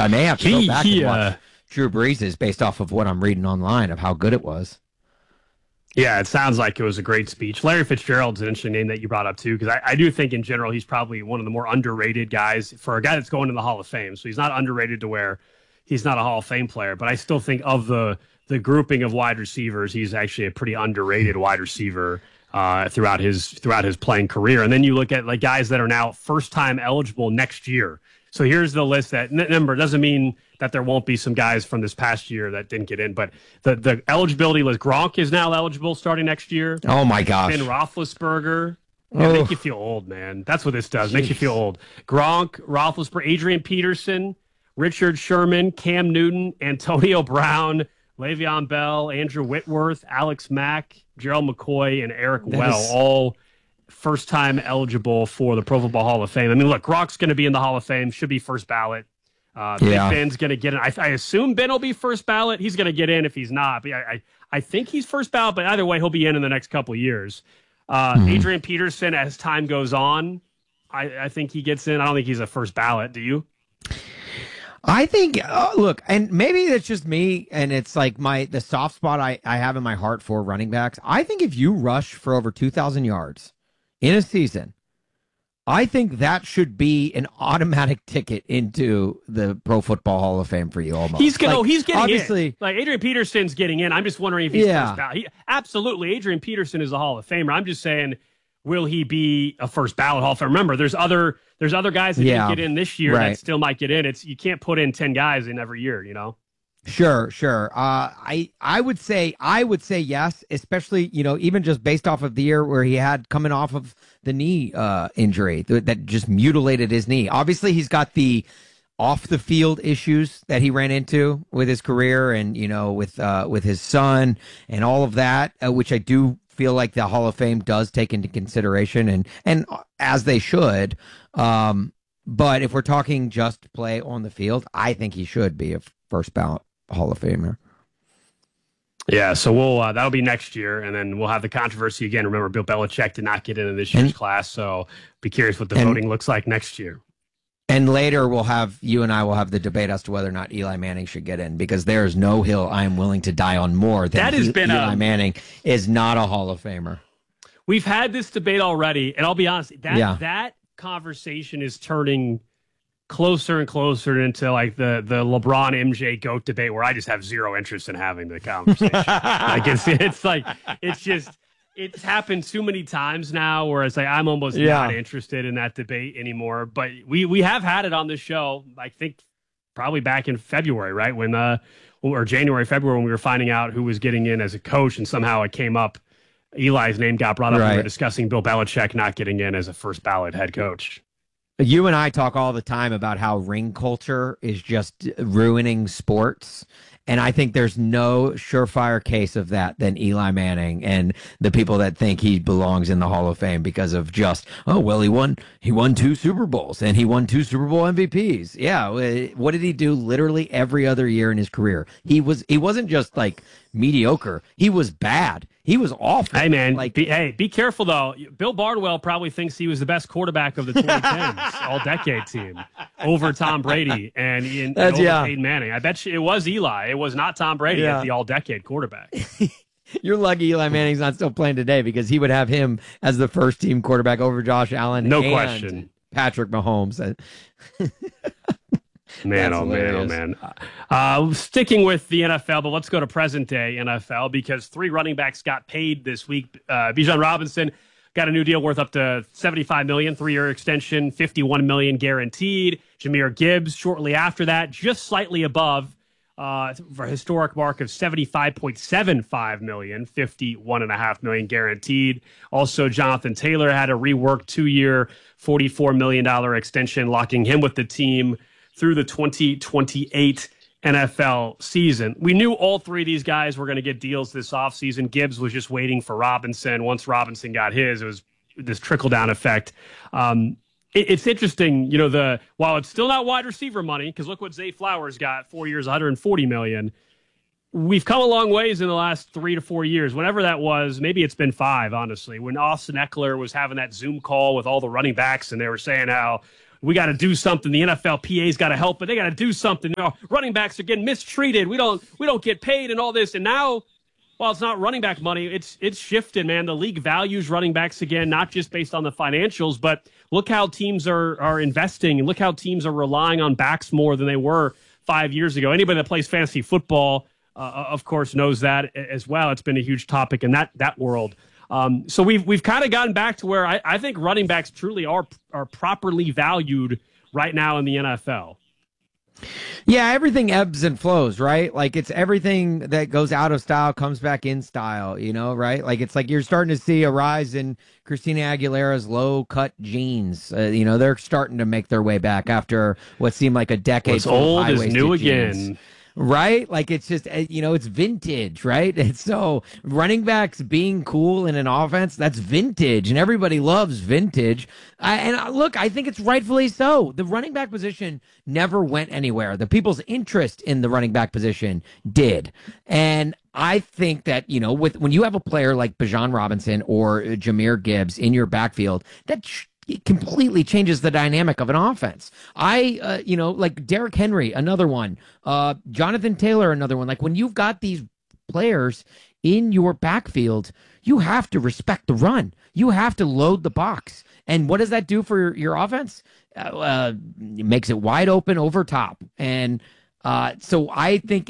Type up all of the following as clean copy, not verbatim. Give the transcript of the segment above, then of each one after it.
I may have to go back and watch Drew Brees' based off of what I'm reading online of how good it was. Yeah, it sounds like it was a great speech. Larry Fitzgerald's an interesting name that you brought up, too, because I do think in general he's probably one of the more underrated guys for a guy that's going to the Hall of Fame. So he's not underrated to where he's not a Hall of Fame player. But I still think of the grouping of wide receivers, he's actually a pretty underrated wide receiver throughout his playing career. And then you look at like guys that are now first-time eligible next year. So here's the list that number doesn't mean that there won't be some guys from this past year that didn't get in, but the eligibility list, Gronk is now eligible starting next year. Oh my gosh. Ben Roethlisberger. Yeah, make you feel old, man. That's what this does. Makes you feel old. Gronk, Roethlisberger, Adrian Peterson, Richard Sherman, Cam Newton, Antonio Brown, Le'Veon Bell, Andrew Whitworth, Alex Mack, Gerald McCoy, and Eric all first-time eligible for the Pro Football Hall of Fame. I mean, look, Gronk's going to be in the Hall of Fame, should be first ballot. Big Ben's going to get in. I assume Ben will be first ballot. He's going to get in if he's not. But I think he's first ballot, but either way, he'll be in the next couple of years. Adrian Peterson, as time goes on, I think he gets in. I don't think he's a first ballot. Do you? I think, look, and maybe it's just me, and it's like the soft spot I have in my heart for running backs. I think if you rush for over 2,000 yards in a season, I think that should be an automatic ticket into the Pro Football Hall of Fame for you almost. He's getting obviously, in. Like Adrian Peterson's getting in. I'm just wondering if he's first ballot. Absolutely, Adrian Peterson is a Hall of Famer. I'm just saying, will he be a first ballot Hall of Famer? Remember, there's other guys that didn't get in this year that still might get in. You can't put in 10 guys in every year, you know? Sure. I would say yes, especially, even just based off of the year where he had coming off of the knee injury that just mutilated his knee. Obviously, he's got the off the field issues that he ran into with his career and, with his son and all of that, which I do feel like the Hall of Fame does take into consideration and as they should. But if we're talking just play on the field, I think he should be a first ballot Hall of Famer. Yeah, so that'll be next year, and then we'll have the controversy again. Remember, Bill Belichick did not get into this year's class, so be curious what the voting looks like next year. And later you and I will have the debate as to whether or not Eli Manning should get in, because there is no hill I am willing to die on more than Eli Manning is not a Hall of Famer. We've had this debate already, and I'll be honest, that conversation is turning closer and closer into like the LeBron MJ GOAT debate, where I just have zero interest in having the conversation. It's happened too many times now where it's like I'm almost not interested in that debate anymore. But we have had it on this show, I think probably back in February, right? Or January, February, when we were finding out who was getting in as a coach, and somehow it came up. Eli's name got brought up. Right. We were discussing Bill Belichick not getting in as a first ballot head coach. You and I talk all the time about how ring culture is just ruining sports. And I think there's no surefire case of that than Eli Manning and the people that think he belongs in the Hall of Fame because of just, he won 2 Super Bowls and he won 2 Super Bowl MVPs. Yeah. What did he do literally every other year in his career? He wasn't just like mediocre. He was bad. He was awful. Hey, man, be careful, though. Bill Barnwell probably thinks he was the best quarterback of the 2010s all-decade team over Tom Brady and over Peyton Manning. I bet you it was Eli. It was not Tom Brady as the all-decade quarterback. You're lucky Eli Manning's not still playing today, because he would have him as the first-team quarterback over Josh Allen. No question. Patrick Mahomes. Man, oh man. Sticking with the NFL, but let's go to present-day NFL, because 3 running backs got paid this week. Bijan Robinson got a new deal worth up to $75 million, 3-year extension, $51 million guaranteed. Jahmyr Gibbs shortly after that, just slightly above for a historic mark of $75.75 million, $51.5 million guaranteed. Also, Jonathan Taylor had a reworked 2-year, $44 million extension, locking him with the team through the 2028 NFL season. We knew all 3 of these guys were going to get deals this offseason. Gibbs was just waiting for Robinson. Once Robinson got his, it was this trickle-down effect. It's interesting, while it's still not wide receiver money, because look what Zay Flowers got, 4 years, $140 million. We've come a long ways in the last 3 to 4 years. Whenever that was, maybe it's been 5, honestly, when Austin Eckler was having that Zoom call with all the running backs, and they were saying how we got to do something. The NFLPA's got to help, but they got to do something. Running backs are getting mistreated. We don't get paid and all this. And now, while it's not running back money, it's shifted, man. The league values running backs again, not just based on the financials, but look how teams are investing, and look how teams are relying on backs more than they were 5 years ago. Anybody that plays fantasy football, of course, knows that as well. It's been a huge topic in that world. So we've kind of gotten back to where I think running backs truly are properly valued right now in the NFL. Yeah, everything ebbs and flows, right? Like it's everything that goes out of style comes back in style, right? Like it's like you're starting to see a rise in Christina Aguilera's low-cut jeans. They're starting to make their way back after what seemed like a decade. What's old is new jeans. Again. Right? Like it's just, it's vintage, right? And so running backs being cool in an offense, that's vintage, and everybody loves vintage. Look, I think it's rightfully so. The running back position never went anywhere. The people's interest in the running back position did. And I think that, when you have a player like Bijan Robinson or Jahmyr Gibbs in your backfield, it completely changes the dynamic of an offense. Like Derrick Henry, another one, Jonathan Taylor, another one. Like when you've got these players in your backfield, you have to respect the run. You have to load the box. And what does that do for your offense? It makes it wide open over top. And so I think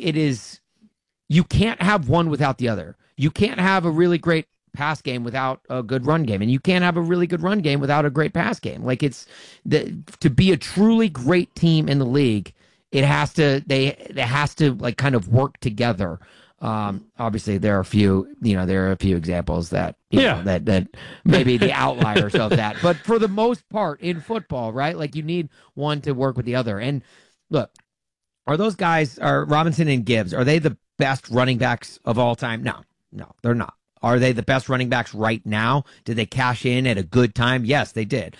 you can't have one without the other. You can't have a really great pass game without a good run game, and you can't have a really good run game without a great pass game. Like to be a truly great team in the league, it has to like kind of work together. Obviously there are a few examples that that maybe the outliers of that, but for the most part in football, right? Like you need one to work with the other. And look, are those guys, are Robinson and Gibbs, are they the best running backs of all time? No, they're not. Are they the best running backs right now? Did they cash in at a good time? Yes, they did.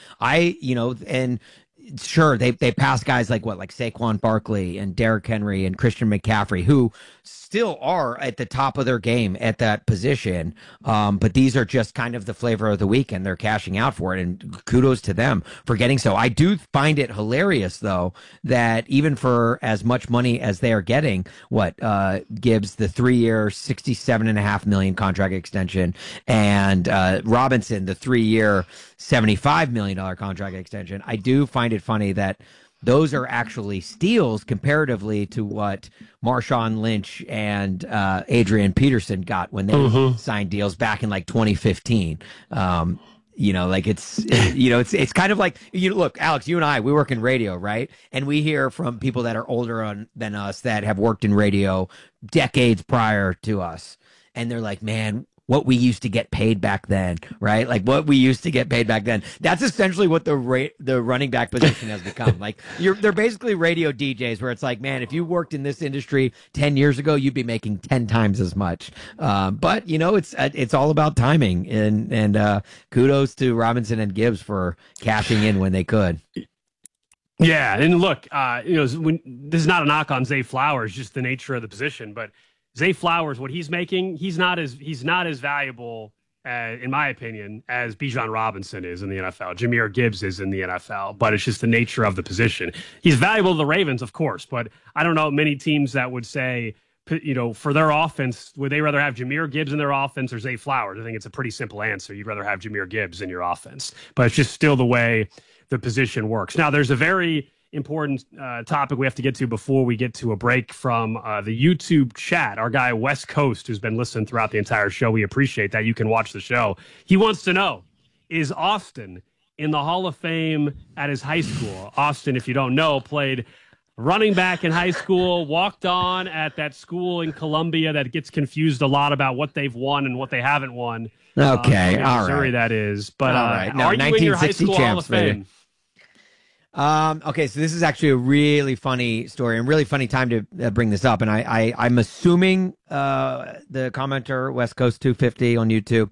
And sure, they passed guys like Saquon Barkley and Derrick Henry and Christian McCaffrey, who still are at the top of their game at that position. But these are just kind of the flavor of the week, and they're cashing out for it. And kudos to them for getting so. I do find it hilarious, though, that even for as much money as they are getting, Gibbs, the 3-year, $67.5 million contract extension, and Robinson, the 3-year, $75 million contract extension. I do find it funny that those are actually steals comparatively to what Marshawn Lynch and Adrian Peterson got when they signed deals back in 2015. It's kind of like, look, Alex, you and I, we work in radio, right? And we hear from people that are older than us that have worked in radio decades prior to us. And they're like, man, what we used to get paid back then, right? Like what we used to get paid back then. That's essentially what the running back position has become. Like they're basically radio DJs where it's like, man, if you worked in this industry 10 years ago, you'd be making 10 times as much. But it's all about timing, and kudos to Robinson and Gibbs for cashing in when they could. Yeah, and look, this is not a knock on Zay Flowers, just the nature of the position, but Zay Flowers, what he's making, he's not as valuable, in my opinion, as Bijan Robinson is in the NFL. Jahmyr Gibbs is in the NFL, but it's just the nature of the position. He's valuable to the Ravens, of course, but I don't know many teams that would say, for their offense, would they rather have Jahmyr Gibbs in their offense or Zay Flowers? I think it's a pretty simple answer. You'd rather have Jahmyr Gibbs in your offense, but it's just still the way the position works. Now, there's a very important topic we have to get to before we get to a break from the YouTube chat. Our guy West Coast, who's been listening throughout the entire show, we appreciate that. You can watch the show. He wants to know, is Austin in the Hall of Fame at his high school? Austin, if you don't know, played running back in high school, walked on at that school in Columbia that gets confused a lot about what they've won and what they haven't won. Okay, all Missouri, right. that is. But all right. No, are you in your high school Hall of Fame? Maybe. Okay, so this is actually a really funny story and really funny time to bring this up. And I'm assuming the commenter West Coast 250 on YouTube.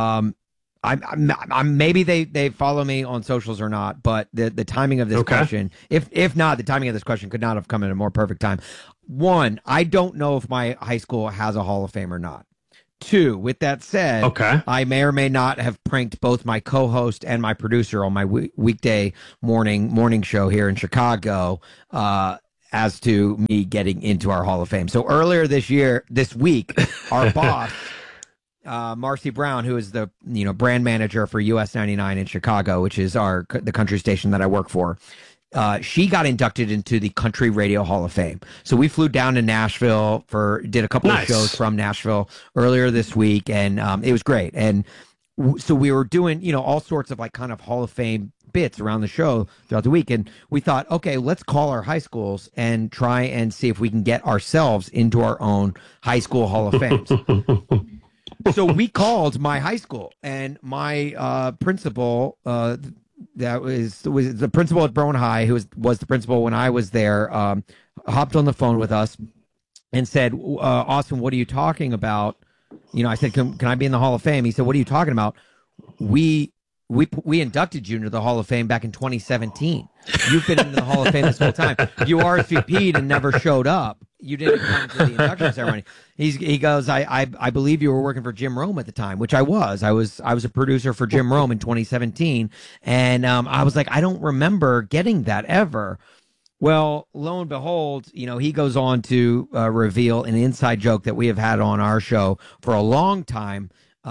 I'm maybe they follow me on socials or not, but the timing of this question, if not, the timing of this question could not have come at a more perfect time. One, I don't know if my high school has a Hall of Fame or not. 2. With that said, Okay. I may or may not have pranked both my co-host and my producer on my weekday morning show here in Chicago as to me getting into our Hall of Fame. So earlier this week, our boss, Marcy Brown, who is the brand manager for US 99 in Chicago, which is the country station that I work for, she got inducted into the Country Radio Hall of Fame. So we flew down to Nashville did a couple of shows from Nashville earlier this week, and it was great. And so we were doing, all sorts of like kind of Hall of Fame bits around the show throughout the week. And we thought, okay, let's call our high schools and try and see if we can get ourselves into our own high school Hall of Fames. So we called my high school, and my principal, that was the principal at Brown High, who was the principal when I was there, hopped on the phone with us and said, Austin, what are you talking about? I said, can I be in the Hall of Fame? He said, what are you talking about? We inducted you into the Hall of Fame back in 2017. You've been in the Hall of Fame this whole time. You RSVP'd and never showed up. You didn't come to the induction ceremony. He goes, I believe you were working for Jim Rome at the time, which I was. I was a producer for Jim Rome in 2017. And I was like, I don't remember getting that ever. Well, lo and behold, he goes on to reveal an inside joke that we have had on our show for a long time,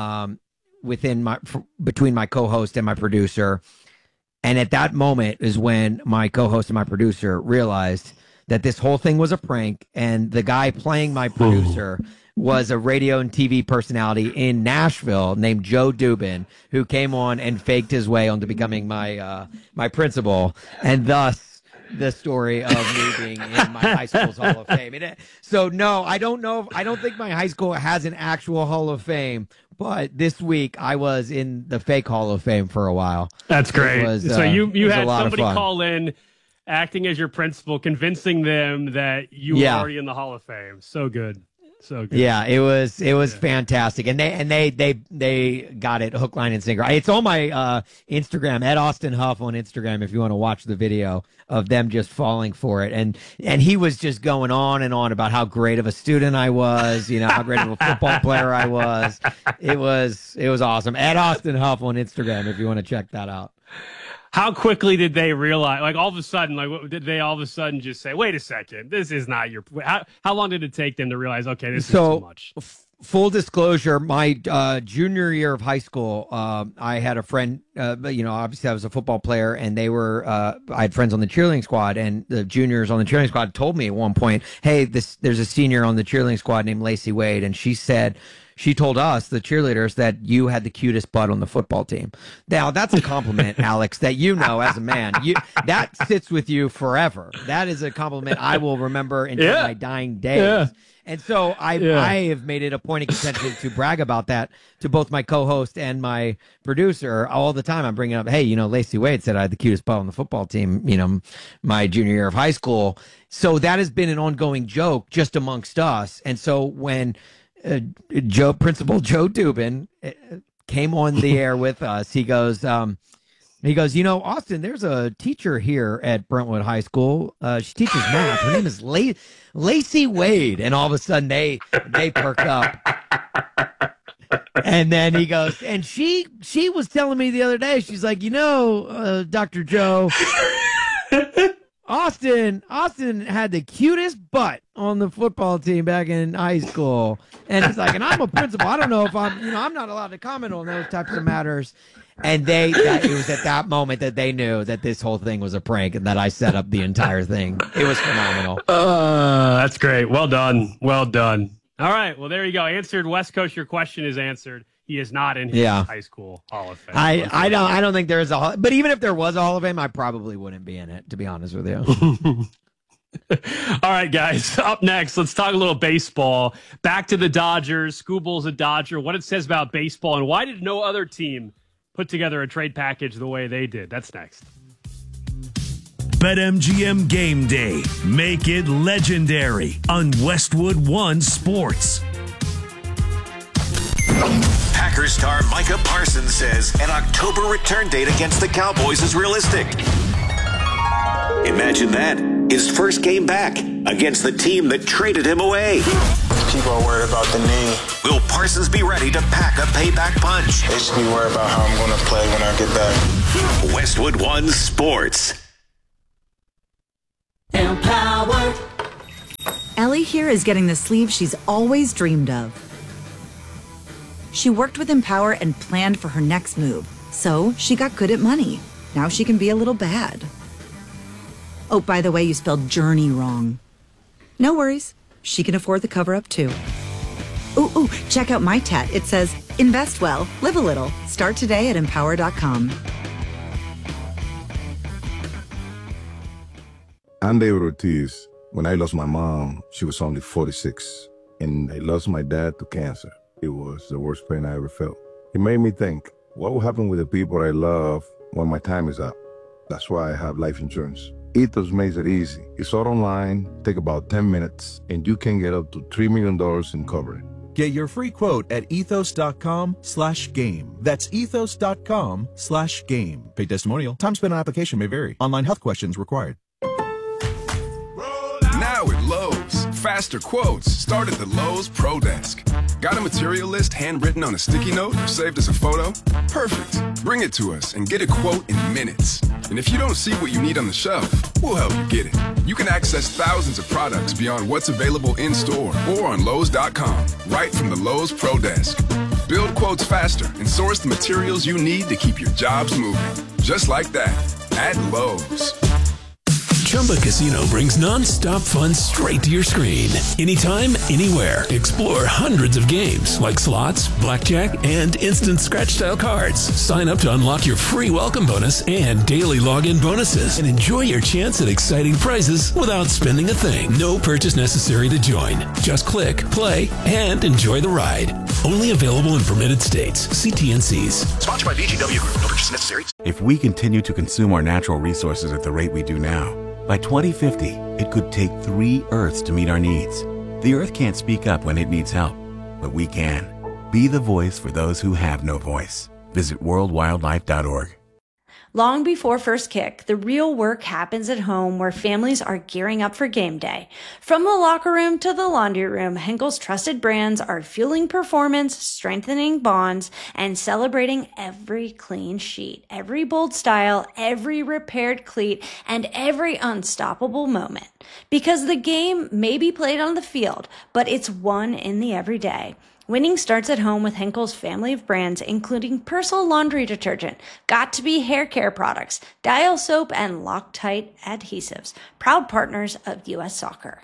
between my co-host and my producer. And at that moment is when my co-host and my producer realized that this whole thing was a prank, and the guy playing my producer was a radio and TV personality in Nashville named Joe Dubin, who came on and faked his way onto becoming my principal, and thus the story of me being in my high school's Hall of Fame. So no, I don't know. I don't think my high school has an actual Hall of Fame, but this week I was in the fake Hall of Fame for a while. That's great. So you had somebody call in, acting as your principal, convincing them that you were already in the Hall of Fame. So good. So good. Yeah, it was fantastic. And they got it hook, line, and sinker. It's on my Instagram, at Austin Huff on Instagram, if you want to watch the video of them just falling for it. And he was just going on and on about how great of a student I was, how great of a football player I was. It was awesome. At Austin Huff on Instagram, if you want to check that out. How quickly did they realize, like all of a sudden, did they all of a sudden just say, wait a second, this is not your, how long did it take them to realize, okay, this is too much? Full disclosure, my junior year of high school, I had a friend, obviously I was a football player, and I had friends on the cheerleading squad, and the juniors on the cheerleading squad told me at one point, hey, there's a senior on the cheerleading squad named Lacey Wade, and she told us, the cheerleaders, that you had the cutest butt on the football team. Now, that's a compliment, Alex, that as a man. That sits with you forever. That is a compliment I will remember until my dying days. Yeah. And so I have made it a point of contention to brag about that to both my co-host and my producer all the time. I'm bringing up, hey, Lacey Wade said I had the cutest butt on the football team, my junior year of high school. So that has been an ongoing joke just amongst us. And so when Principal Joe Dubin came on the air with us, he goes, Austin, there's a teacher here at Brentwood High School. She teaches math. Her name is Lacey Wade. And all of a sudden they perk up. And then he goes, and she was telling me the other day, she's like, Dr. Joe, Austin had the cutest butt on the football team back in high school. And he's like, and I'm a principal. I don't know if I'm not allowed to comment on those types of matters. And it was at that moment that they knew that this whole thing was a prank and that I set up the entire thing. It was phenomenal. That's great. Well done. Well done. All right. Well, there you go. Answered. West Coast, your question is answered. He is not in his high school Hall of Fame. I don't think there is a Hall. But even if there was a Hall of Fame, I probably wouldn't be in it, to be honest with you. All right, guys. Up next, let's talk a little baseball. Back to the Dodgers. Scooble's a Dodger. What it says about baseball, and why did no other team put together a trade package the way they did? That's next. BetMGM Game Day. Make it legendary on Westwood One Sports. Packers star Micah Parsons says an October return date against the Cowboys is realistic. Imagine that. His first game back against the team that traded him away. People are worried about the knee. Will Parsons be ready to pack a payback punch? They should be worried about how I'm going to play when I get back. Westwood One Sports. Empower. Ellie here is getting the sleeve she's always dreamed of. She worked with Empower and planned for her next move, so she got good at money. Now she can be a little bad. Oh, by the way, you spelled journey wrong. No worries. She can afford the cover-up, too. Ooh, check out my tat. It says, invest well, live a little. Start today at empower.com. I'm David Ortiz. When I lost my mom, she was only 46. And I lost my dad to cancer. It was the worst pain I ever felt. It made me think, what will happen with the people I love when my time is up? That's why I have life insurance. Ethos makes it easy. It's all online, take about 10 minutes, and you can get up to $3 million in coverage. Get your free quote at ethos.com/game. That's ethos.com/game. Paid testimonial. Time spent on application may vary. Online health questions required. Now at Lowe's, faster quotes start at the Lowe's Pro Desk. Got a material list handwritten on a sticky note or saved as a photo? Perfect. Bring it to us and get a quote in minutes. And if you don't see what you need on the shelf, we'll help you get it. You can access thousands of products beyond what's available in store or on Lowe's.com, right from the Lowe's Pro Desk. Build quotes faster and source the materials you need to keep your jobs moving. Just like that, at Lowe's. Chumba Casino brings non-stop fun straight to your screen. Anytime, anywhere. Explore hundreds of games like slots, blackjack, and instant scratch-style cards. Sign up to unlock your free welcome bonus and daily login bonuses. And enjoy your chance at exciting prizes without spending a thing. No purchase necessary to join. Just click, play, and enjoy the ride. Only available in permitted states. See TNCs. Sponsored by VGW Group. No purchase necessary. If we continue to consume our natural resources at the rate we do now, by 2050, it could take 3 Earths to meet our needs. The Earth can't speak up when it needs help, but we can. Be the voice for those who have no voice. Visit worldwildlife.org. Long before first kick, the real work happens at home where families are gearing up for game day. From the locker room to the laundry room, Henkel's trusted brands are fueling performance, strengthening bonds, and celebrating every clean sheet, every bold style, every repaired cleat, and every unstoppable moment. Because the game may be played on the field, but it's won in the everyday. Winning starts at home with Henkel's family of brands, including Persil laundry detergent, Got2b hair care products, Dial soap, and Loctite adhesives. Proud partners of U.S. Soccer.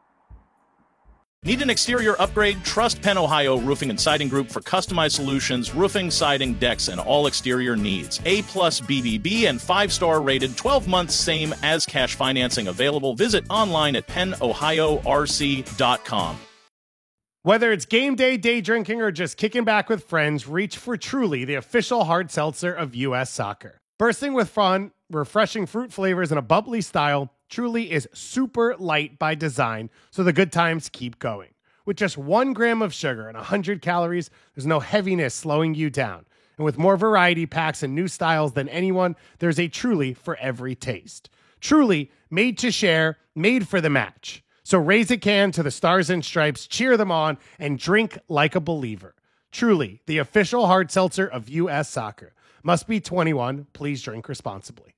Need an exterior upgrade? Trust Penn Ohio Roofing and Siding Group for customized solutions, roofing, siding, decks, and all exterior needs. A+ BBB and 5-star rated, 12 months same as cash financing available. Visit online at pennohiorc.com. Whether it's game day, day drinking, or just kicking back with friends, reach for Truly, the official hard seltzer of U.S. Soccer. Bursting with fun, refreshing fruit flavors, and a bubbly style, Truly is super light by design, so the good times keep going. With just 1 gram of sugar and 100 calories, there's no heaviness slowing you down. And with more variety packs and new styles than anyone, there's a Truly for every taste. Truly, made to share, made for the match. So raise a can to the Stars and Stripes, cheer them on, and drink like a believer. Truly, the official hard seltzer of U.S. Soccer. Must be 21. Please drink responsibly.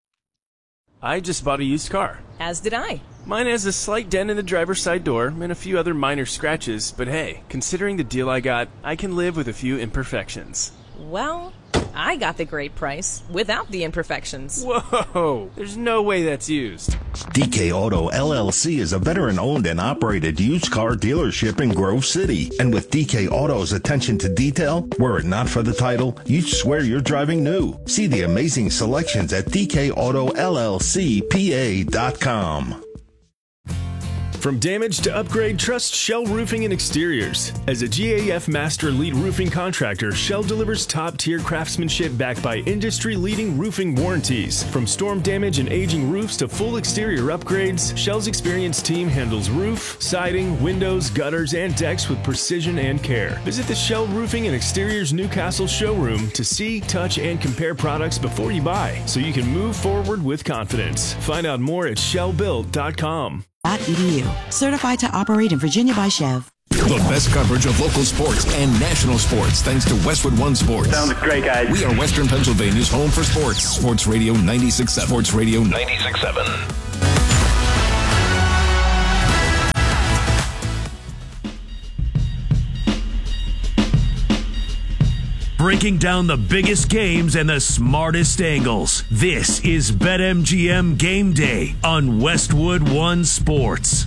I just bought a used car. As did I. Mine has a slight dent in the driver's side door and a few other minor scratches, but hey, considering the deal I got, I can live with a few imperfections. Well, I got the great price without the imperfections. Whoa, there's no way that's used. DK Auto LLC is a veteran-owned and operated used car dealership in Grove City. And with DK Auto's attention to detail, were it not for the title, you'd swear you're driving new. See the amazing selections at DKAutoLLCPA.com. From damage to upgrade, trust Shell Roofing and Exteriors. As a GAF Master Elite Roofing contractor, Shell delivers top-tier craftsmanship backed by industry-leading roofing warranties. From storm damage and aging roofs to full exterior upgrades, Shell's experienced team handles roof, siding, windows, gutters, and decks with precision and care. Visit the Shell Roofing and Exteriors Newcastle showroom to see, touch, and compare products before you buy, so you can move forward with confidence. Find out more at shellbuilt.com. .edu. Certified to operate in Virginia by Chev. The best coverage of local sports and national sports thanks to Westwood One Sports. Sounds great, guys. We are Western Pennsylvania's home for sports. Sports Radio 96.7. Sports Radio 96.7. Breaking down the biggest games and the smartest angles. This is BetMGM Game Day on Westwood One Sports.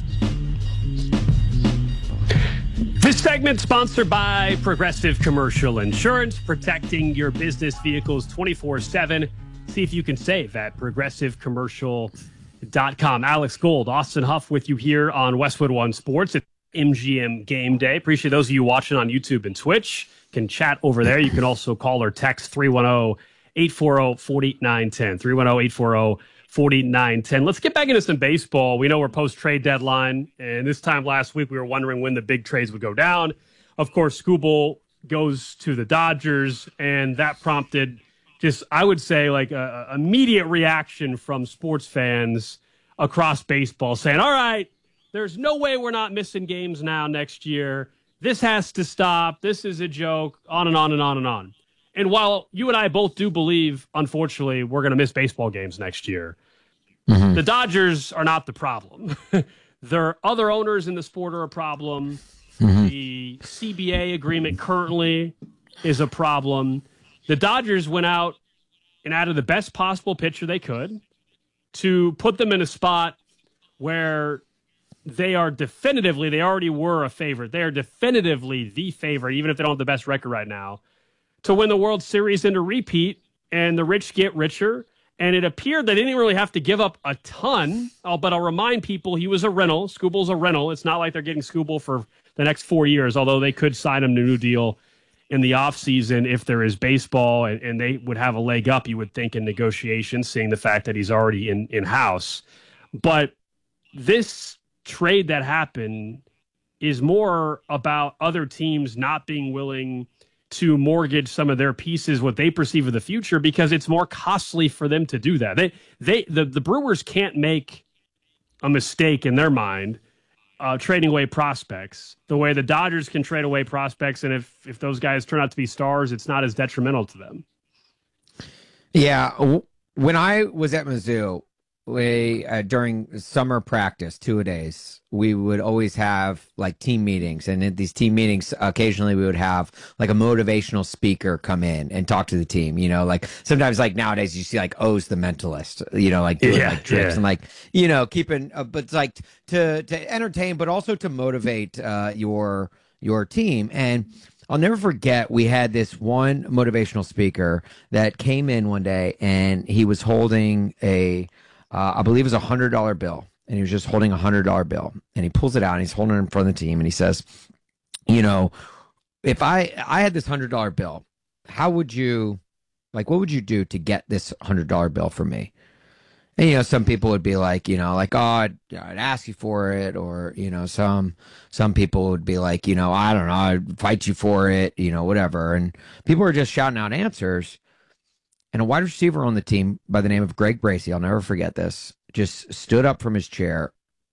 This segment sponsored by Progressive Commercial Insurance, protecting your business vehicles 24/7. See if you can save at progressivecommercial.com. Alex Gold, Austin Huff with you here on Westwood One Sports at MGM Game Day. Appreciate those of you watching on YouTube and Twitch. Can chat over there. You can also call or text 310-840-4910. 310-840-4910. Let's get back into some baseball. We know we're post-trade deadline, and this time last week we were wondering when the big trades would go down. Of course, Skubal goes to the Dodgers, and that prompted just, I would say, like a immediate reaction from sports fans across baseball saying, all right, there's no way we're not missing games now next year. This has to stop. This is a joke, on and on and on and on. And while you and I both do believe, unfortunately, we're going to miss baseball games next year, the Dodgers are not the problem. Their other owners in the sport are a problem. The CBA agreement currently is a problem. The Dodgers went out and added the best possible pitcher they could to put them in a spot where they are definitively, they already were a favorite. They are definitively the favorite, even if they don't have the best record right now, to win the World Series and to repeat, and the rich get richer. And it appeared they didn't really have to give up a ton. But I'll remind people he was a rental. Skubal's a rental. It's not like they're getting Skubal for the next 4 years, although they could sign him to a new deal in the offseason if there is baseball, and they would have a leg up, you would think, in negotiations, seeing the fact that he's already in-house. But this trade that happened is more about other teams not being willing to mortgage some of their pieces, what they perceive of the future, because it's more costly for them to do that. The Brewers can't make a mistake in their mind trading away prospects the way the Dodgers can trade away prospects, and if those guys turn out to be stars, it's not as detrimental to them. Yeah, when I was at Mizzou, during summer practice, 2-a-days, we would always have like team meetings, and at these team meetings, occasionally we would have like a motivational speaker come in and talk to the team. You know, like sometimes, like nowadays, you see like O's the Mentalist, you know, like doing like trips and like, you know, keeping, but it's like to entertain, but also to motivate your team. And I'll never forget, we had this one motivational speaker that came in one day, and he was holding I believe it was $100 bill, and he was just holding $100 bill, and he pulls it out and he's holding it in front of the team, and he says, you know, if I had this $100 bill, how would you, like, what would you do to get this $100 bill from me? And, you know, some people would be like, you know, like, oh, I'd ask you for it, or, you know, some people would be like, you know, I don't know, I'd fight you for it, you know, whatever. And people were just shouting out answers. And a wide receiver on the team by the name of Greg Bracey, I'll never forget this, just stood up from his chair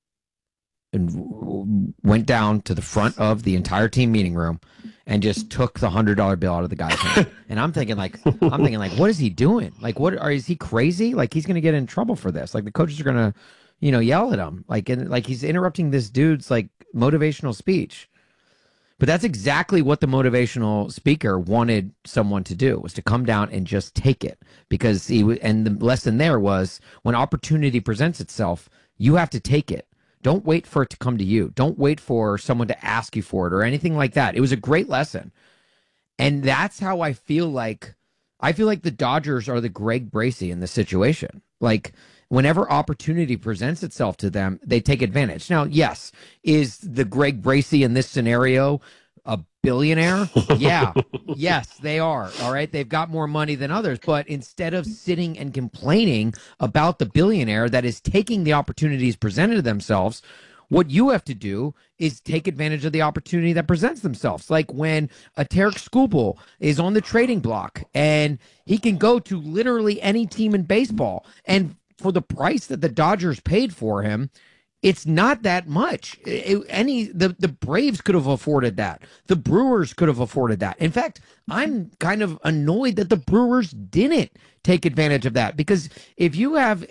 and went down to the front of the entire team meeting room and just took the $100 bill out of the guy's hand. And I'm thinking like, what is he doing? Like, is he crazy? Like, he's going to get in trouble for this. Like, the coaches are going to, you know, yell at him. Like, and like he's interrupting this dude's like motivational speech. But that's exactly what the motivational speaker wanted someone to do, was to come down and just take it. Because and the lesson there was, when opportunity presents itself, you have to take it. Don't wait for it to come to you. Don't wait for someone to ask you for it or anything like that. It was a great lesson. And that's how I feel like the Dodgers are the Greg Bracey in this situation. Like, whenever opportunity presents itself to them, they take advantage. Now, yes, is the Greg Bracey in this scenario a billionaire? Yeah. Yes, they are. All right. They've got more money than others. But instead of sitting and complaining about the billionaire that is taking the opportunities presented to themselves, what you have to do is take advantage of the opportunity that presents themselves. Like when a Tarik Skubal is on the trading block and he can go to literally any team in baseball, and for the price that the Dodgers paid for him, It's not that much. The Braves could have afforded that. The Brewers could have afforded that. In fact, I'm kind of annoyed that the Brewers didn't take advantage of that, because if you have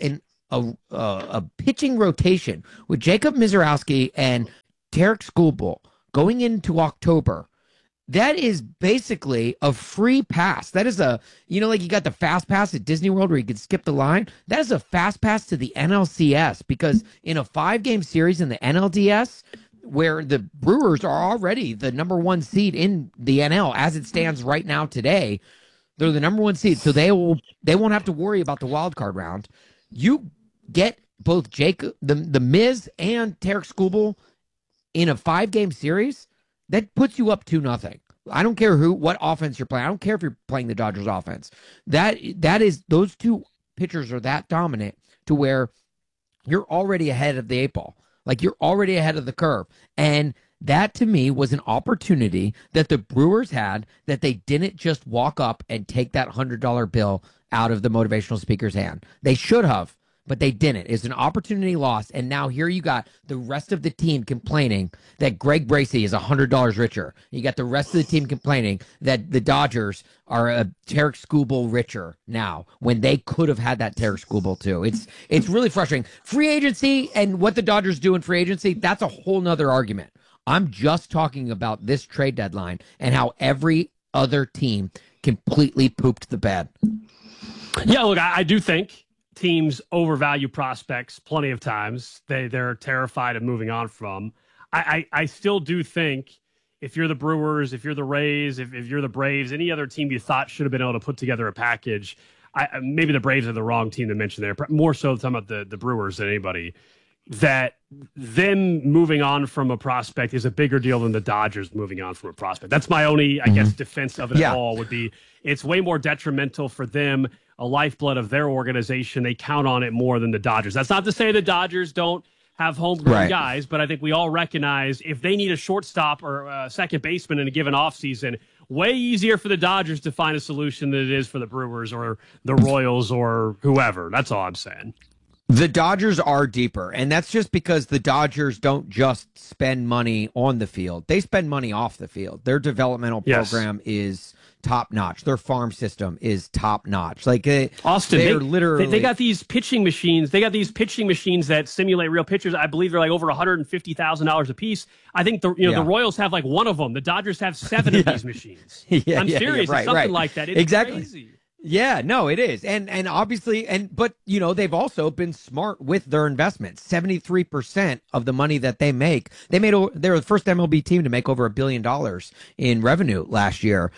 a pitching rotation with Jacob Misiorowski and Tarek Skubal going into October, that is basically a free pass. That is like you got the fast pass at Disney World where you could skip the line. That is a fast pass to the NLCS, because in a 5-game series in the NLDS, where the Brewers are already the number 1 seed in the NL as it stands right now today, they're the number 1 seed, so they won't have to worry about the wild card round. You get both Jacob, the Miz, and Tarek Skubal in a 5-game series. That puts you up 2-0. I don't care what offense you're playing. I don't care if you're playing the Dodgers offense. That is, those two pitchers are that dominant to where you're already ahead of the 8 ball. Like, you're already ahead of the curve. And that, to me, was an opportunity that the Brewers had, that they didn't just walk up and take that $100 bill out of the motivational speaker's hand. They should have, but they didn't. It's an opportunity lost, and now here you got the rest of the team complaining that Greg Bracey is $100 richer. You got the rest of the team complaining that the Dodgers are a Tarek Skubal richer now, when they could have had that Tarek Skubal too. It's really frustrating. Free agency and what the Dodgers do in free agency, that's a whole nother argument. I'm just talking about this trade deadline and how every other team completely pooped the bed. Yeah, look, I do think teams overvalue prospects plenty of times. They're terrified of moving on from. I still do think if you're the Brewers, if you're the Rays, if you're the Braves, any other team you thought should have been able to put together a package, maybe the Braves are the wrong team to mention there, more so talking about the Brewers than anybody, that them moving on from a prospect is a bigger deal than the Dodgers moving on from a prospect. That's my only, I guess, defense of it all would be it's way more detrimental for them, a lifeblood of their organization. They count on it more than the Dodgers. That's not to say the Dodgers don't have homegrown guys, but I think we all recognize if they need a shortstop or a second baseman in a given offseason, way easier for the Dodgers to find a solution than it is for the Brewers or the Royals or whoever. That's all I'm saying. The Dodgers are deeper, and that's just because the Dodgers don't just spend money on the field. They spend money off the field. Their developmental program is top-notch. Their farm system is top-notch. Like, Austin, they're literally... They got these pitching machines. They got these pitching machines that simulate real pitchers. I believe they're like over $150,000 a piece. I think the Royals have like one of them. The Dodgers have 7 of these machines. I'm serious. It's something like that. It's crazy. Yeah, no, it is. And obviously, but they've also been smart with their investments. 73% of the money that they make, they're the first MLB team to make over $1 billion in revenue last year.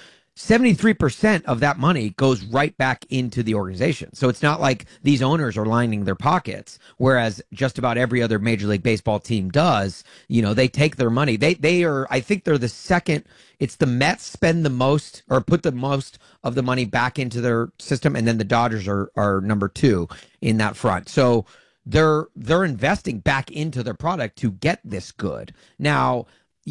73% of that money goes right back into the organization. So it's not like these owners are lining their pockets, whereas just about every other Major League Baseball team does. They take their money. They are, I think they're the second. It's the Mets spend the most or put the most of the money back into their system, and then the Dodgers are number 2 in that front. So they're investing back into their product to get this good. Now,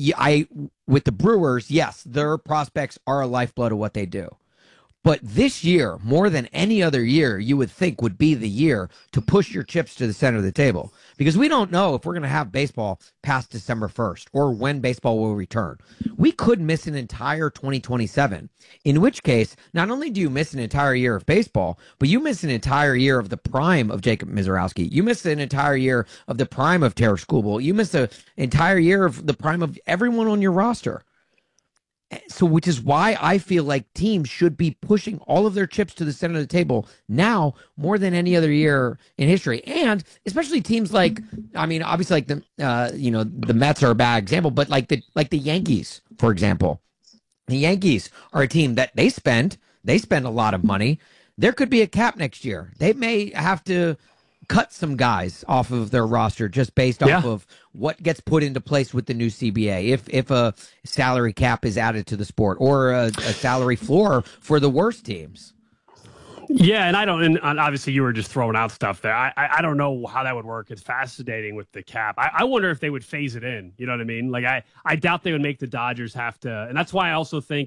with the Brewers, yes, their prospects are a lifeblood of what they do. But this year, more than any other year, you would think would be the year to push your chips to the center of the table. Because we don't know if we're going to have baseball past December 1st or when baseball will return. We could miss an entire 2027, in which case, not only do you miss an entire year of baseball, but you miss an entire year of the prime of Jacob Misiorowski. You miss an entire year of the prime of Tarek Skubal. You miss an entire year of the prime of everyone on your roster. So, which is why I feel like teams should be pushing all of their chips to the center of the table now more than any other year in history. And especially teams like, obviously like the Mets are a bad example, but like the Yankees, for example. The Yankees are a team that they spend a lot of money. There could be a cap next year. They may have to cut some guys off of their roster just based off of what gets put into place with the new CBA. If a salary cap is added to the sport or a salary floor for the worst teams. Yeah, and obviously you were just throwing out stuff there. I don't know how that would work. It's fascinating with the cap. I wonder if they would phase it in. You know what I mean? Like I doubt they would make the Dodgers have to, and that's why I also think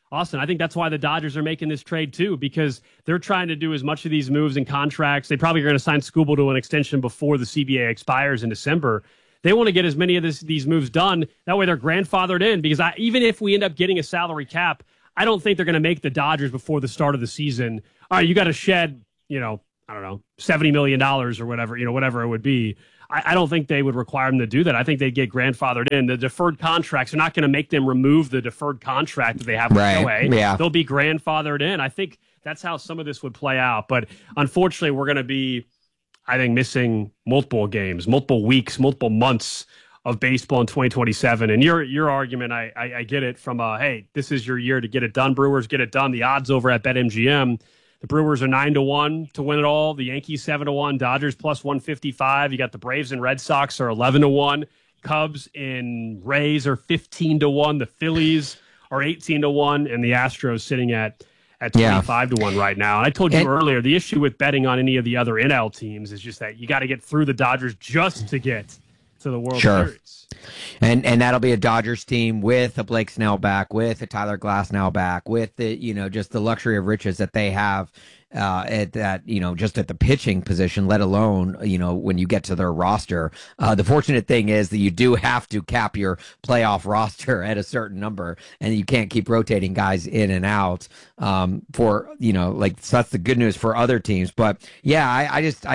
Austin, I think that's why the Dodgers are making this trade too, because they're trying to do as much of these moves and contracts. They probably are going to sign Skubal to an extension before the CBA expires in December. They want to get as many of these moves done. That way they're grandfathered in, because even if we end up getting a salary cap, I don't think they're going to make the Dodgers before the start of the season. All right, you got to shed, I don't know, $70 million or whatever, whatever it would be. I don't think they would require them to do that. I think they'd get grandfathered in. The deferred contracts are not going to make them remove the deferred contract that they have with Shohei. Yeah. They'll be grandfathered in. I think that's how some of this would play out. But unfortunately, we're going to be, I think, missing multiple games, multiple weeks, multiple months of baseball in 2027. And your argument, I get it from, hey, this is your year to get it done. Brewers, get it done. The odds over at BetMGM, the Brewers are 9-1 to win it all. The Yankees 7-1. Dodgers plus 155. You got the Braves and Red Sox are 11-1. Cubs and Rays are 15-1. The Phillies are 18-1, and the Astros sitting at 25-1 right now. And I told you earlier, the issue with betting on any of the other NL teams is just that you got to get through the Dodgers just to get to the World Series. And that'll be a Dodgers team with a Blake Snell back, with a Tyler Glass now back, with the just the luxury of riches that they have at that, just at the pitching position, let alone, when you get to their roster. The fortunate thing is that you do have to cap your playoff roster at a certain number, and you can't keep rotating guys in and out so that's the good news for other teams. But yeah,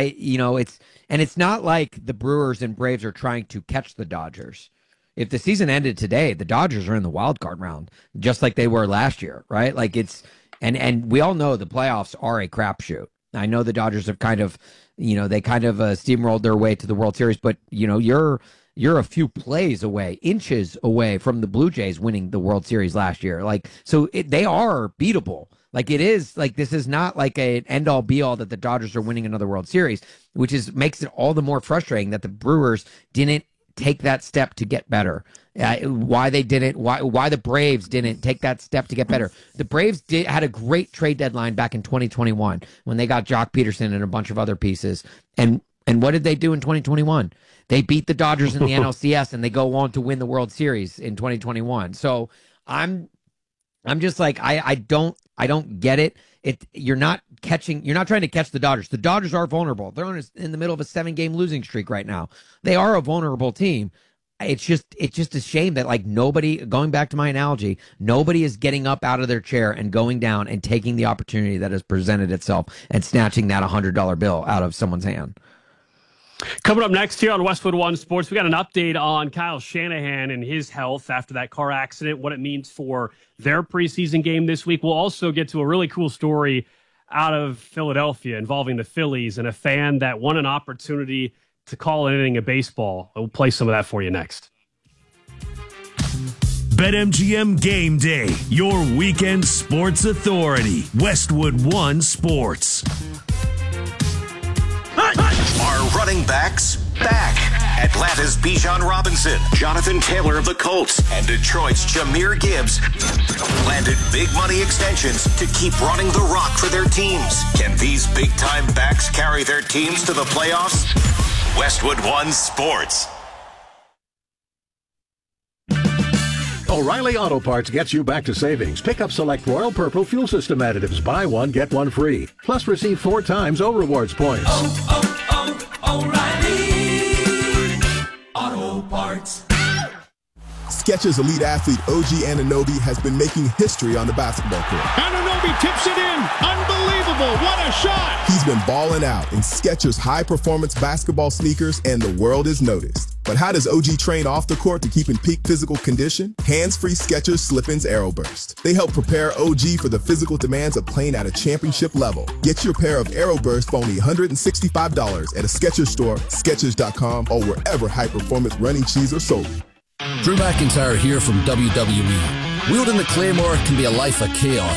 it's not like the Brewers and Braves are trying to catch the Dodgers. If the season ended today, the Dodgers are in the wild card round, just like they were last year, right? Like and we all know the playoffs are a crapshoot. I know the Dodgers have kind of steamrolled their way to the World Series, but you're a few plays away, inches away from the Blue Jays winning the World Series last year. They are beatable. This is not like an end all be all that the Dodgers are winning another World Series, which makes it all the more frustrating that the Brewers didn't take that step to get better. Why the Braves didn't take that step to get better. The Braves had a great trade deadline back in 2021 when they got Jock Peterson and a bunch of other pieces. And what did they do in 2021? They beat the Dodgers in the NLCS, and they go on to win the World Series in 2021. So I'm just like, I don't get it. You're not trying to catch the Dodgers. The Dodgers are vulnerable. They're in the middle of a 7-game losing streak right now. They are a vulnerable team. It's just a shame that nobody, going back to my analogy, nobody is getting up out of their chair and going down and taking the opportunity that has presented itself and snatching that $100 bill out of someone's hand. Coming up next here on Westwood One Sports, we got an update on Kyle Shanahan and his health after that car accident, what it means for their preseason game this week. We'll also get to a really cool story out of Philadelphia involving the Phillies and a fan that won an opportunity to call anything a baseball. We'll play some of that for you next. BetMGM Game Day, your weekend sports authority. Westwood One Sports. Are running backs back? Atlanta's Bijan Robinson, Jonathan Taylor of the Colts, and Detroit's Jahmyr Gibbs landed big money extensions to keep running the rock for their teams. Can these big-time backs carry their teams to the playoffs? Westwood One Sports. O'Reilly Auto Parts gets you back to savings. Pick up select Royal Purple fuel system additives. Buy one, get one free. Plus receive 4 times O-Rewards points. O'Reilly Auto Parts. Skechers elite athlete OG Anunoby has been making history on the basketball court. Anunoby tips it in. Unbelievable. What a shot. He's been balling out in Skechers high-performance basketball sneakers, and the world is noticed. But how does OG train off the court to keep in peak physical condition? Hands-free Skechers Slip-ins Aeroburst. They help prepare OG for the physical demands of playing at a championship level. Get your pair of Aeroburst for only $165 at a Skechers store, Skechers.com, or wherever high-performance running shoes are sold. Drew McIntyre here from WWE. Wielding the Claymore can be a life of chaos,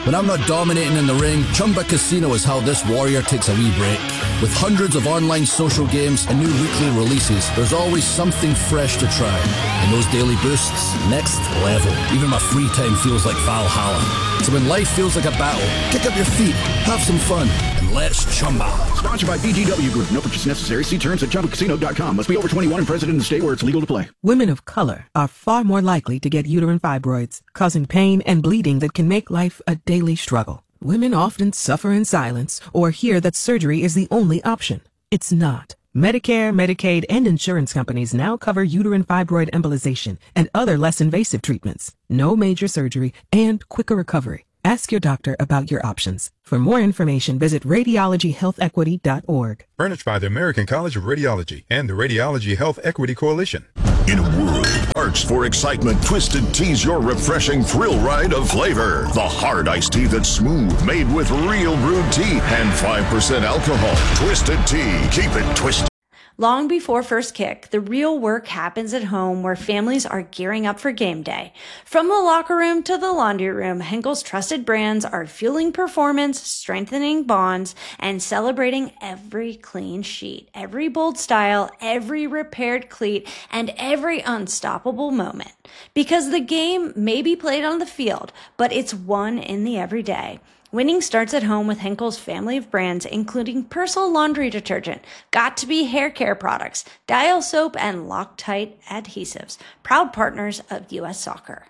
When I'm not dominating in the ring, Chumba Casino is how this warrior takes a wee break. With hundreds of online social games and new weekly releases, there's always something fresh to try. And those daily boosts, next level. Even my free time feels like Valhalla. So when life feels like a battle, kick up your feet, have some fun, and let's Chumba. Sponsored by BGW Group. No purchase necessary. See terms at ChumbaCasino.com. Must be over 21 and present in the state where it's legal to play. Women of color are far more likely to get uterine fibroids, causing pain and bleeding that can make life a daily struggle. Women often suffer in silence or hear that surgery is the only option. It's not. Medicare, Medicaid, and insurance companies now cover uterine fibroid embolization and other less invasive treatments. No major surgery and quicker recovery. Ask your doctor about your options. For more information, visit radiologyhealthequity.org. Furnished by the American College of Radiology and the Radiology Health Equity Coalition. In a world arched for excitement, Twisted Tea's your refreshing thrill ride of flavor. The hard iced tea that's smooth, made with real brewed tea and 5% alcohol. Twisted Tea. Keep it twisted. Long before first kick, the real work happens at home where families are gearing up for game day. From the locker room to the laundry room, Henkel's trusted brands are fueling performance, strengthening bonds, and celebrating every clean sheet, every bold style, every repaired cleat, and every unstoppable moment. Because the game may be played on the field, but it's won in the everyday. Winning starts at home with Henkel's family of brands, including Persil laundry detergent, Got2b hair care products, Dial soap, and Loctite adhesives, proud partners of U.S. Soccer.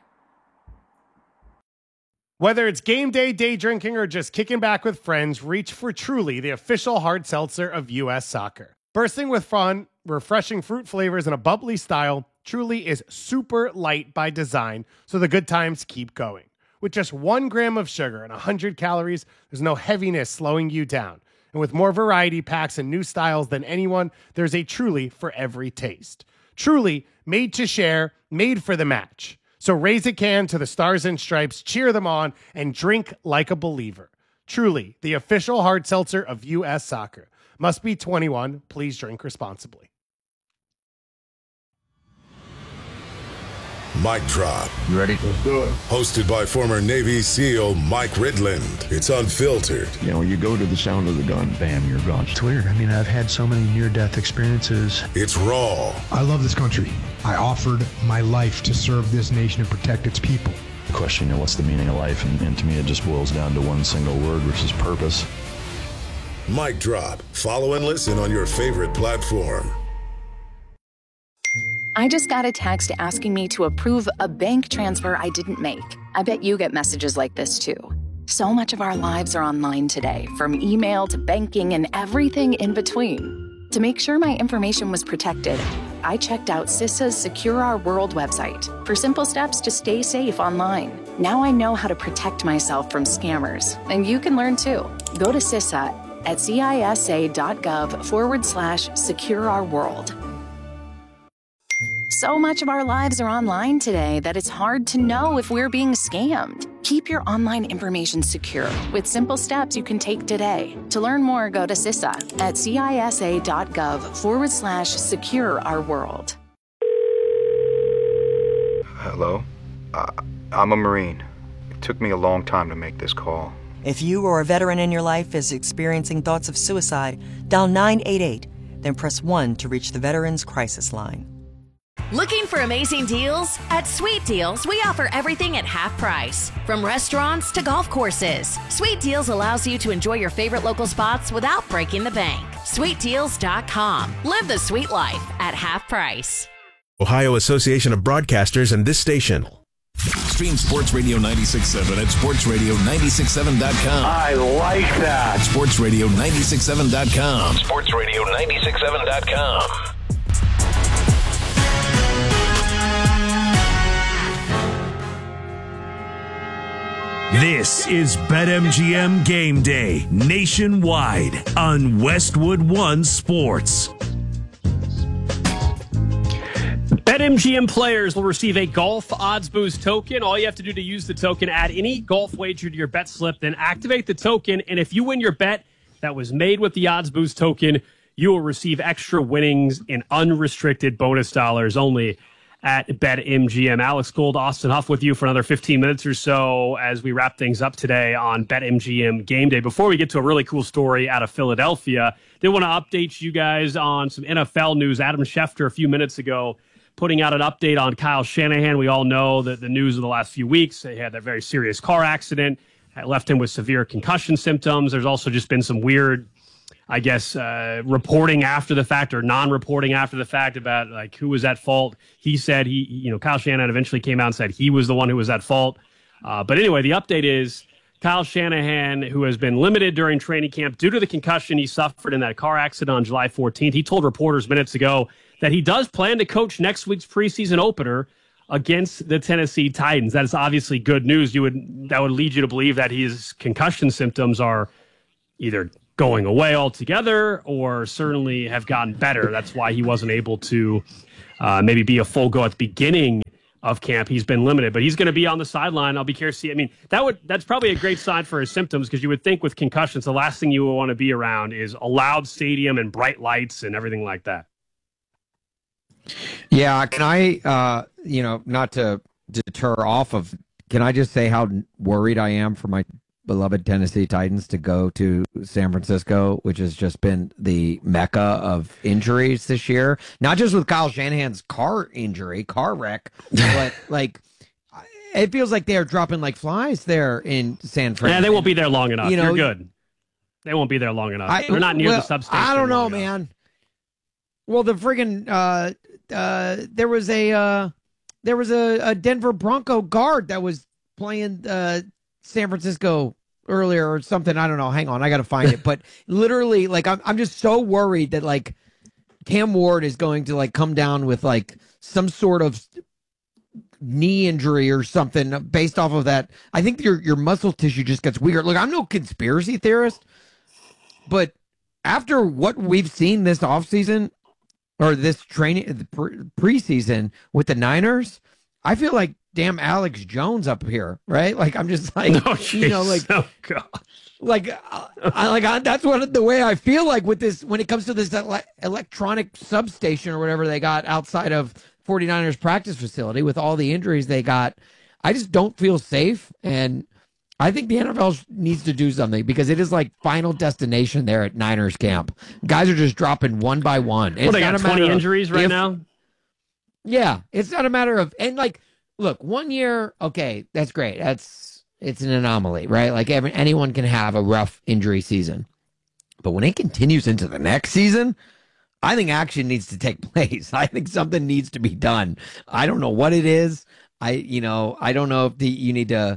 Whether it's game day, day drinking, or just kicking back with friends, reach for Truly, the official hard seltzer of U.S. Soccer. Bursting with fun, refreshing fruit flavors, and a bubbly style, Truly is super light by design, so the good times keep going. With just 1 gram of sugar and 100 calories, there's no heaviness slowing you down. And with more variety packs and new styles than anyone, there's a Truly for every taste. Truly, made to share, made for the match. So raise a can to the Stars and Stripes, cheer them on, and drink like a believer. Truly, the official hard seltzer of U.S. Soccer. Must be 21. Please drink responsibly. Mic Drop. You ready? Let's do it. Hosted by former Navy SEAL Mike Ridland. It's unfiltered. You know, you go to the sound of the gun, bam, you're gone. It's weird. I mean, I've had so many near-death experiences. It's raw. I love this country. I offered my life to serve this nation and protect its people. The question, you know, what's the meaning of life? And to me, it just boils down to one single word, which is purpose. Mic Drop. Follow and listen on your favorite platform. I just got a text asking me to approve a bank transfer I didn't make. I bet you get messages like this too. So much of our lives are online today, from email to banking and everything in between. To make sure my information was protected, I checked out CISA's Secure Our World website for simple steps to stay safe online. Now I know how to protect myself from scammers, and you can learn too. Go to CISA at cisa.gov/Secure Our World. So much of our lives are online today that it's hard to know if we're being scammed. Keep your online information secure with simple steps you can take today. To learn more, go to CISA at cisa.gov/Secure Our World. Hello? I'm a Marine. It took me a long time to make this call. If you or a veteran in your life is experiencing thoughts of suicide, dial 988, then press 1 to reach the Veterans Crisis Line. Looking for amazing deals? At Sweet Deals, we offer everything at half price. From restaurants to golf courses, Sweet Deals allows you to enjoy your favorite local spots without breaking the bank. SweetDeals.com. Live the sweet life at half price. Ohio Association of Broadcasters and this station. Stream Sports Radio 96.7 at sportsradio967.com. I like that. Sportsradio967.com. Sportsradio967.com. This is BetMGM Game Day nationwide on Westwood One Sports. BetMGM players will receive a Golf Odds Boost token. All you have to do to use the token, add any golf wager to your bet slip, then activate the token. And if you win your bet that was made with the Odds Boost token, you will receive extra winnings in unrestricted bonus dollars only at BetMGM. Alex Gold, Austin Huff with you for another 15 minutes or so as we wrap things up today on BetMGM Game Day. Before we get to a really cool story out of Philadelphia, did want to update you guys on some NFL news. Adam Schefter a few minutes ago putting out an update on Kyle Shanahan. We all know that the news of the last few weeks, they had that very serious car accident, left him with severe concussion symptoms. There's also just been some weird, I guess, reporting after the fact or non-reporting after the fact about like who was at fault. He said Kyle Shanahan eventually came out and said he was the one who was at fault. But anyway, the update is Kyle Shanahan, who has been limited during training camp due to the concussion he suffered in that car accident on July 14th. He told reporters minutes ago that he does plan to coach next week's preseason opener against the Tennessee Titans. That is obviously good news. That would lead you to believe that his concussion symptoms are either going away altogether or certainly have gotten better. That's why he wasn't able to maybe be a full go at the beginning of camp. He's been limited, but he's going to be on the sideline. I'll be curious to see. I mean, that's probably a great sign for his symptoms, because you would think with concussions, the last thing you would want to be around is a loud stadium and bright lights and everything like that. Yeah, can I, not to deter off of, can I just say how worried I am for my beloved Tennessee Titans to go to San Francisco, which has just been the mecca of injuries this year. Not just with Kyle Shanahan's car wreck, but like it feels like they're dropping like flies there in San Francisco. Yeah, they won't be there long enough. You're good. They won't be there long enough. They're not near the substation. I don't know, man. Well, the friggin' there was a Denver Bronco guard that was playing San Francisco earlier or something. I don't know. Hang on. I got to find it. But literally, like, I'm just so worried that, like, Cam Ward is going to, like, come down with, like, some sort of knee injury or something based off of that. I think your muscle tissue just gets weaker. Look, I'm no conspiracy theorist, but after what we've seen this offseason or this training preseason with the Niners, I feel like damn Alex Jones up here, right? Like, I'm just like, that's the way I feel like with this, when it comes to this electronic substation or whatever they got outside of 49ers practice facility with all the injuries they got. I just don't feel safe. And I think the NFL needs to do something, because it is like final destination there at Niners camp. Guys are just dropping one by one. Well, they got 20 injuries right now? Yeah. It's not a matter of, and like, look, 1 year, okay, that's great. It's an anomaly, right? Like anyone can have a rough injury season. But when it continues into the next season, I think action needs to take place. I think something needs to be done. I don't know what it is. I don't know if you need to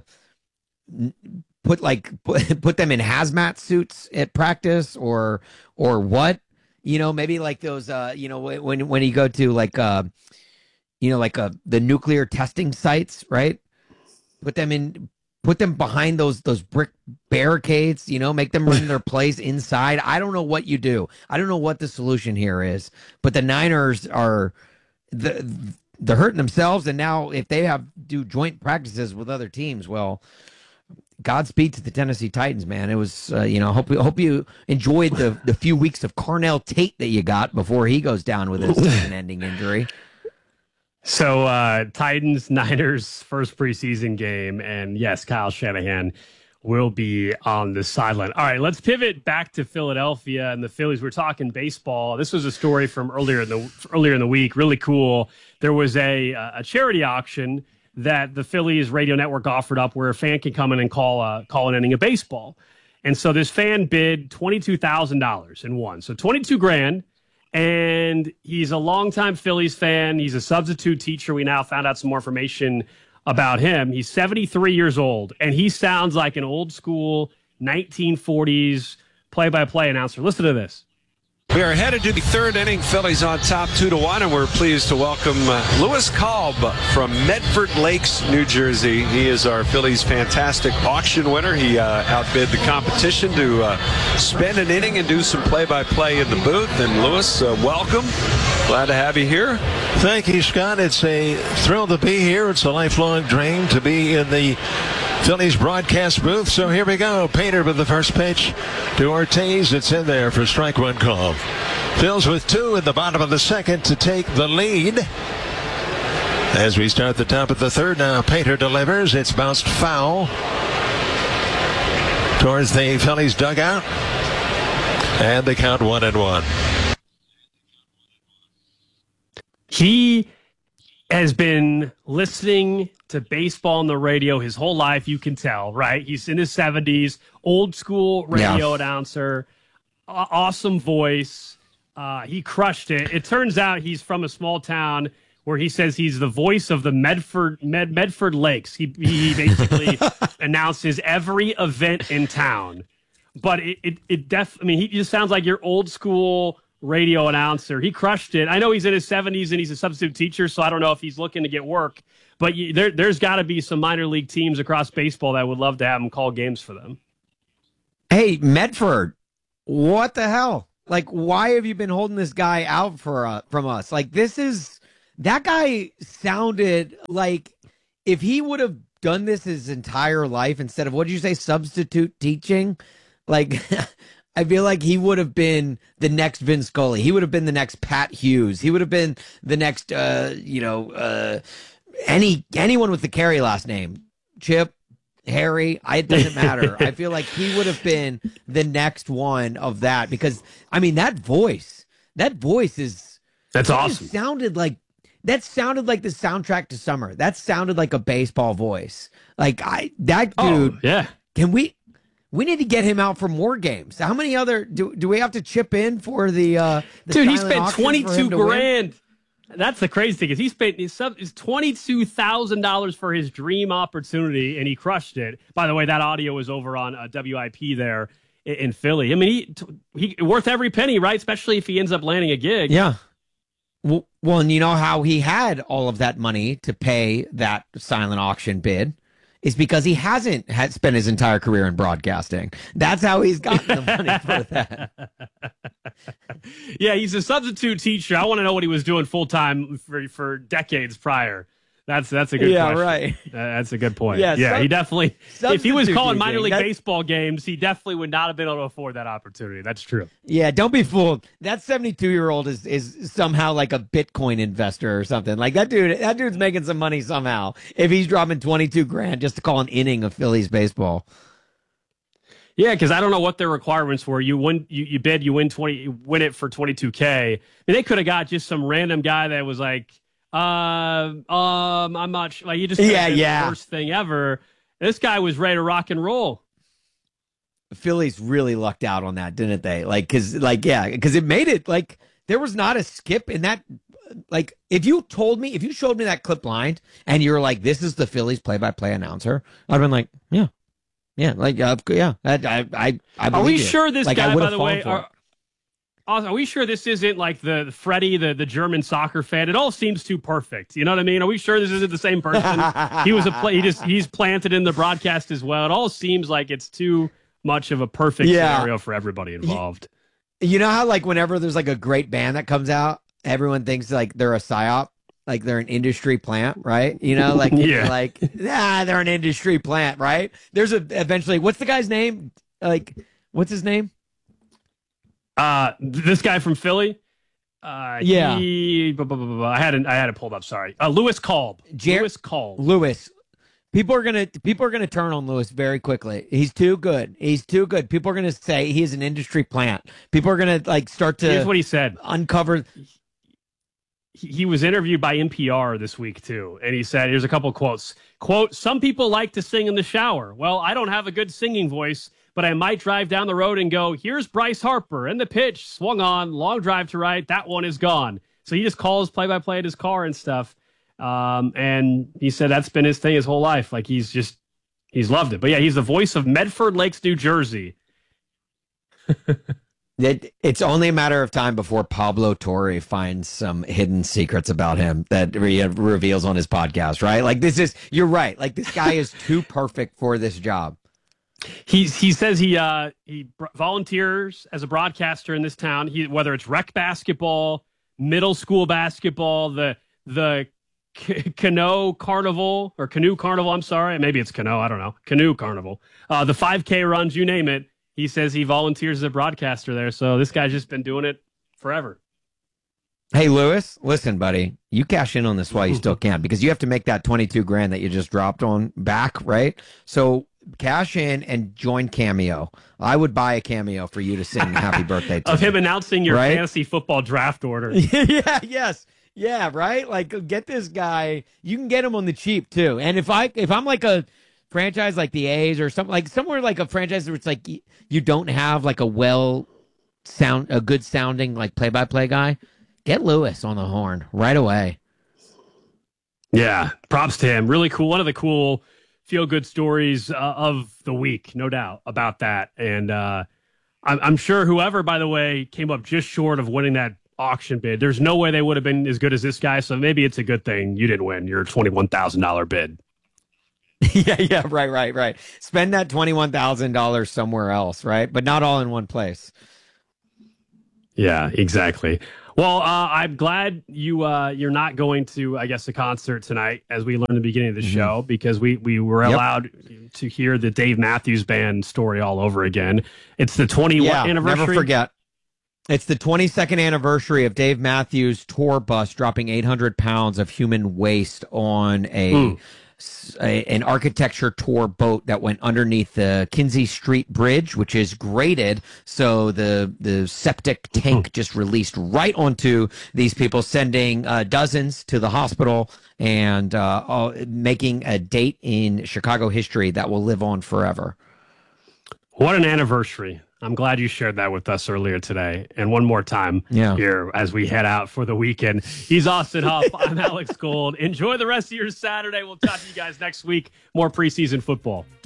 put them in hazmat suits at practice or what, maybe like those, when you go to like, the nuclear testing sites, right? Put them behind those brick barricades, make them run their plays inside. I don't know what you do. I don't know what the solution here is, but the Niners are they're hurting themselves. And now if they do joint practices with other teams, well, Godspeed to the Tennessee Titans, man. It was, hope you enjoyed the few weeks of Carnell Tate that you got before he goes down with his season-ending injury. So Titans, Niners, first preseason game. And yes, Kyle Shanahan will be on the sideline. All right, let's pivot back to Philadelphia and the Phillies. We're talking baseball. This was a story from earlier in the week. Really cool. There was a charity auction that the Phillies radio network offered up where a fan can come in and call an inning of baseball. And so this fan bid $22,000 and won. So $22,000. And he's a longtime Phillies fan. He's a substitute teacher. We now found out some more information about him. He's 73 years old, and he sounds like an old school 1940s play-by-play announcer. Listen to this. We are headed to the third inning. Phillies on top 2-1, and we're pleased to welcome Lewis Kalb from Medford Lakes, New Jersey. He is our Phillies fantastic auction winner. He outbid the competition to spend an inning and do some play-by-play in the booth. And Lewis, welcome. Glad to have you here. Thank you, Scott. It's a thrill to be here. It's a lifelong dream to be in the Phillies broadcast booth. So here we go. Painter with the first pitch to Ortiz. It's in there for strike one call. Phils with 2 in the bottom of the second to take the lead. As we start the top of the third now, Painter delivers. It's bounced foul towards the Phillies dugout. And they count 1-1. He has been listening to baseball on the radio his whole life, you can tell, right? He's in his 70s, old school radio announcer, awesome voice. He crushed it. It turns out he's from a small town where he says he's the voice of the Medford Lakes. He basically announces every event in town. But he just sounds like your old school radio announcer. He crushed it. I know he's in his 70s and he's a substitute teacher, so I don't know if he's looking to get work. But there's got to be some minor league teams across baseball that would love to have him call games for them. Hey, Medford, what the hell? Like, why have you been holding this guy out from us? Like, that guy sounded like if he would have done this his entire life instead of, what did you say, substitute teaching? Like, I feel like he would have been the next Vin Scully. He would have been the next Pat Hughes. He would have been the next, anyone with the Carey last name. Chip, Harry, it doesn't matter. I feel like he would have been the next one of that because, I mean, that voice is... That's awesome. That sounded like the soundtrack to summer. That sounded like a baseball voice. Like, that dude... Oh, yeah. Can we need to get him out for more games. How many other... Do we have to chip in for the dude, he spent $22,000. That's the crazy thing is he spent his $22,000 for his dream opportunity, and he crushed it. By the way, that audio was over on WIP there in Philly. I mean, he worth every penny, right? Especially if he ends up landing a gig. Yeah. Well, and you know how he had all of that money to pay that silent auction bid is because he hasn't spent his entire career in broadcasting. That's how he's gotten the money for that. Yeah, he's a substitute teacher. I want to know what he was doing full time for decades prior. That's a good question. Yeah, right. That's a good point. Yeah, he definitely, if he was calling minor league baseball games, he definitely would not have been able to afford that opportunity. That's true. Yeah, don't be fooled. That 72-year-old is somehow like a Bitcoin investor or something. Like that dude's making some money somehow if he's dropping $22,000 just to call an inning of Phillies baseball. Yeah, because I don't know what their requirements were. You win it for $22K. I mean, they could have got just some random guy that was like, I'm not sure. Like, you just the worst thing ever. This guy was ready to rock and roll. The Phillies really lucked out on that, didn't they? Because it made it like there was not a skip in that. Like, if you showed me that clip blind and you were like, this is the Phillies play-by-play announcer, I'd have been like, yeah. I Are we sure this like, guy, by the way, are we sure this isn't like the Freddie, the German soccer fan? It all seems too perfect. You know what I mean? Are we sure this isn't the same person? He was he's planted in the broadcast as well. It all seems like it's too much of a perfect scenario for everybody involved. You know how like whenever there's like a great band that comes out, everyone thinks like they're a psyop, like they're an industry plant, right? You know, like they're an industry plant, right? There's eventually, what's the guy's name? Like, what's his name? This guy from Philly. I had it pulled up. Sorry, Lewis Kolb. Lewis Kolb. Lewis. People are gonna turn on Lewis very quickly. He's too good. People are gonna say he is an industry plant. People are gonna like start to. Here's what he said. Uncover. He was interviewed by NPR this week too, and he said, "Here's a couple quotes. Quote: Some people like to sing in the shower. Well, I don't have a good singing voice." But I might drive down the road and go, here's Bryce Harper, and the pitch swung on, long drive to right, that one is gone. So he just calls play-by-play at his car and stuff. And he said that's been his thing his whole life. Like he's loved it. But yeah, he's the voice of Medford Lakes, New Jersey. It's only a matter of time before Pablo Torre finds some hidden secrets about him that he reveals on his podcast, right? Like you're right. Like this guy is too perfect for this job. He says he volunteers as a broadcaster in this town. Whether it's rec basketball, middle school basketball, the canoe carnival. I'm sorry, maybe it's canoe. I don't know. Canoe carnival. The 5K runs, you name it. He says he volunteers as a broadcaster there. So this guy's just been doing it forever. Hey, Lewis, listen, buddy, you cash in on this while you still can, because you have to make that 22 grand that you just dropped on back, right? So cash in and join Cameo. I would buy a Cameo for you to sing happy birthday to of me. him announcing your right? fantasy football draft order. Yeah, right? Like, get this guy. You can get him on the cheap, too. And if I'm like a franchise like the A's or something, like somewhere like a franchise where it's like you don't have like a good sounding like play-by-play guy, get Lewis on the horn right away. Yeah, props to him. Really cool. One of the cool feel-good stories of the week, no doubt about that. And I'm sure whoever, by the way, came up just short of winning that auction bid, there's no way they would have been as good as this guy. So maybe it's a good thing you didn't win your $21,000 bid. Yeah, right. Spend that $21,000 somewhere else, right? But not all in one place. Yeah, exactly. Well, I'm glad you're not going to, I guess, a concert tonight, as we learned at the beginning of the show, because we were allowed to hear the Dave Matthews Band story all over again. It's the 20th anniversary. Never forget. It's the 22nd anniversary of Dave Matthews' tour bus dropping 800 pounds of human waste on an architecture tour boat that went underneath the Kinsey Street Bridge, which is graded, so the septic tank just released right onto these people, sending dozens to the hospital and making a date in Chicago history that will live on forever. What an anniversary. I'm glad you shared that with us earlier today. And one more time here as we head out for the weekend. He's Austin Huff. I'm Alex Gold. Enjoy the rest of your Saturday. We'll talk to you guys next week. More preseason football.